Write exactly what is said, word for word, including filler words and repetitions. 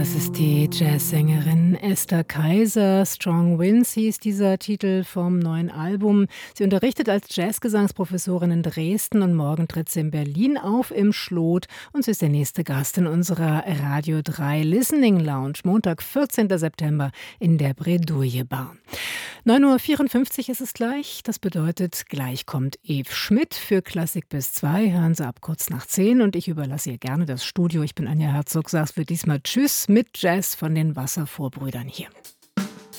Das ist die Jazzsängerin Esther Kaiser. Strong Winds hieß dieser Titel vom neuen Album. Sie unterrichtet als Jazzgesangsprofessorin in Dresden und morgen tritt sie in Berlin auf im Schlot. Und sie ist der nächste Gast in unserer Radio drei Listening Lounge, Montag, vierzehnten September in der Bredouille Bar. neun Uhr vierundfünfzig ist es gleich. Das bedeutet, gleich kommt Eve Schmidt für Klassik bis zwei. Hören Sie ab kurz nach zehn und ich überlasse ihr gerne das Studio. Ich bin Anja Herzog, sag's für diesmal Tschüss mit Jazz von den Wasservorbrüdern hier.